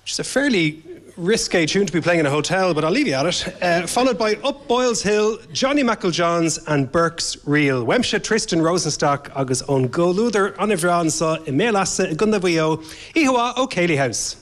which is a fairly risque tune to be playing in a hotel, but I'll leave you at it. Followed by Up Boyles Hill, Johnny McEljohns and Burke's Reel. Wemsha Tristan Rosenstock agus on Goluther Onivran sa Imelasa Gundavio Ihawa O'Kelly House.